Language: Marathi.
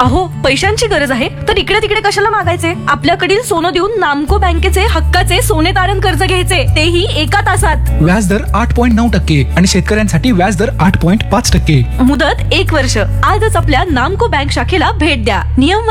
अहो, पैशांची गरज आहे तर इकडे तिकडे कशाला मागायचे? आपल्याकडील सोनं देऊन नामको बँकेचे हक्काचे सोने तारण कर्ज घ्यायचे, तेही एका तासात. व्याजदर 8.9% आणि शेतकऱ्यांसाठी व्याजदर 8.5%. मुदत 1 वर्ष. आजच आपल्या नामको बँक शाखेला भेट द्या. नियम